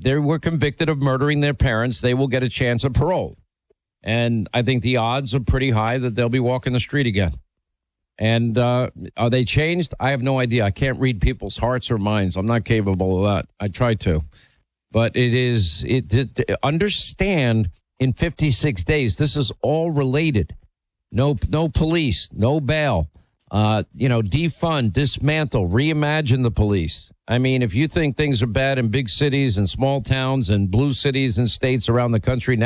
they were convicted of murdering their parents, they will get a chance of parole. And I think the odds are pretty high that they'll be walking the street again. And are they changed? I have no idea. I can't read people's hearts or minds. I'm not capable of that. I try to. But understand in 56 days, this is all related. No police, no bail, defund, dismantle, reimagine the police. I mean, if you think things are bad in big cities and small towns and blue cities and states around the country,